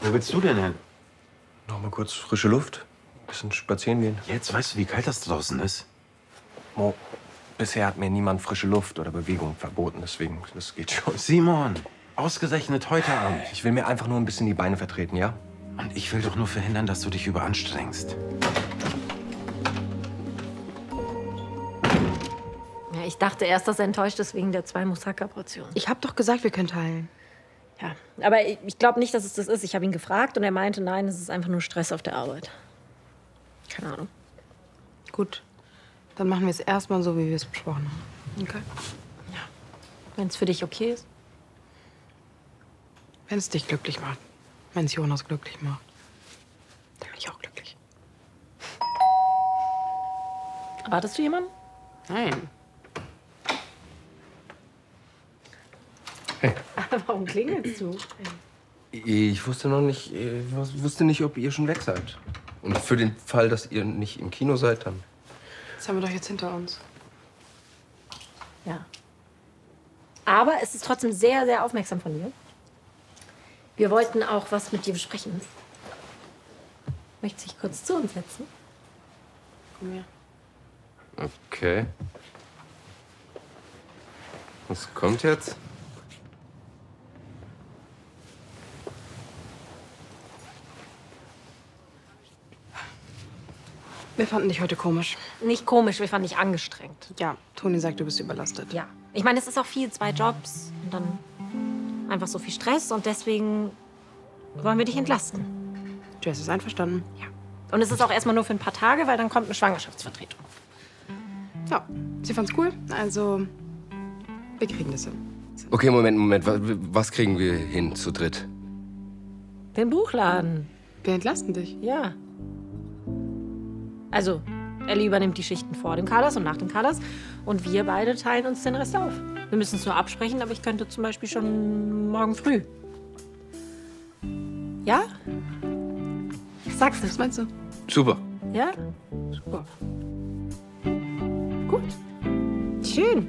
Wo willst du denn hin? Noch mal kurz frische Luft. Bisschen spazieren gehen. Jetzt weißt du, wie kalt das draußen ist? Mo, bisher hat mir niemand frische Luft oder Bewegung verboten. Deswegen, das geht schon. Simon, ausgerechnet heute Abend. Ich will mir einfach nur ein bisschen die Beine vertreten, ja? Und ich will doch nur verhindern, dass du dich überanstrengst. Ja, ich dachte erst, dass er enttäuscht ist wegen der 2 Moussaka-Portionen. Ich hab doch gesagt, wir können teilen. Ja, aber ich glaube nicht, dass es das ist. Ich habe ihn gefragt und er meinte, nein, es ist einfach nur Stress auf der Arbeit. Keine Ahnung. Gut. Dann machen wir es erstmal so, wie wir es besprochen haben. Okay? Ja, wenn es für dich okay ist. Wenn es dich glücklich macht. Wenn es Jonas glücklich macht. Dann bin ich auch glücklich. Erwartest du jemanden? Nein. Hey. Warum klingelst du? Ich wusste wusste nicht, ob ihr schon weg seid. Und für den Fall, dass ihr nicht im Kino seid, dann... Das haben wir doch jetzt hinter uns. Ja. Aber es ist trotzdem sehr, sehr aufmerksam von dir. Wir wollten auch was mit dir besprechen. Möchtest du dich kurz zu uns setzen? Komm her. Okay. Was kommt jetzt? Wir fanden dich heute komisch. Nicht komisch, wir fanden dich angestrengt. Ja, Toni sagt, du bist überlastet. Ja. Ich meine, es ist auch viel, 2 Jobs und dann einfach so viel Stress und deswegen wollen wir dich entlasten. Jess ist einverstanden. Ja. Und es ist auch erstmal nur für ein paar Tage, weil dann kommt eine Schwangerschaftsvertretung. Ja, sie fand's cool. Also, wir kriegen das hin. Okay, Moment. Was kriegen wir hin zu dritt? Den Buchladen. Wir entlasten dich. Ja. Also, Ellie übernimmt die Schichten vor dem Carlos und nach dem Carlos. Und wir beide teilen uns den Rest auf. Wir müssen es nur absprechen, aber ich könnte zum Beispiel schon morgen früh. Ja? Was sagst du? Was meinst du? Super. Ja? Super. Gut. Schön.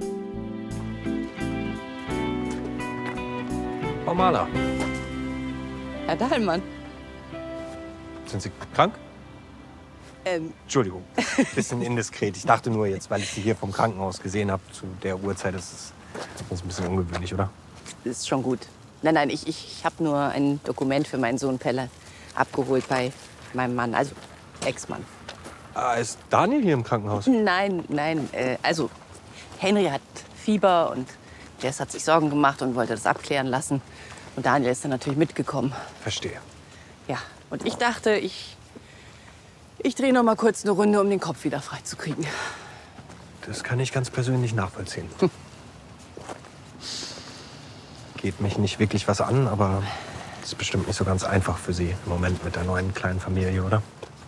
Frau Mahler, Herr Dahlmann. Sind Sie krank? Entschuldigung, bisschen indiskret. Ich dachte nur jetzt, weil ich Sie hier vom Krankenhaus gesehen habe, zu der Uhrzeit, ist es ein bisschen ungewöhnlich, oder? Ist schon gut. Nein, ich habe nur ein Dokument für meinen Sohn Pelle abgeholt bei meinem Mann, also Ex-Mann. Ist Daniel hier im Krankenhaus? Nein, also Henry hat Fieber und Jess hat sich Sorgen gemacht und wollte das abklären lassen. Und Daniel ist dann natürlich mitgekommen. Verstehe. Ja, und ich dachte, ich drehe noch mal kurz eine Runde, um den Kopf wieder frei zu kriegen. Das kann ich ganz persönlich nachvollziehen. Geht mich nicht wirklich was an, aber es ist bestimmt nicht so ganz einfach für Sie im Moment mit der neuen kleinen Familie, oder?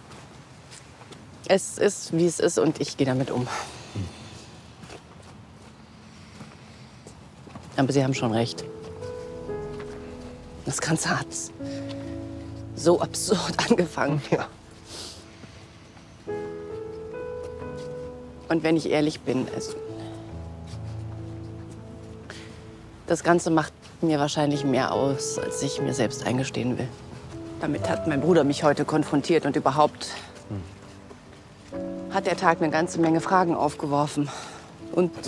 Es ist, wie es ist und ich gehe damit um. Aber Sie haben schon recht. Das Ganze hat so absurd angefangen. Ja. Und wenn ich ehrlich bin, das Ganze macht mir wahrscheinlich mehr aus, als ich mir selbst eingestehen will. Damit hat mein Bruder mich heute konfrontiert und überhaupt hat der Tag eine ganze Menge Fragen aufgeworfen. Und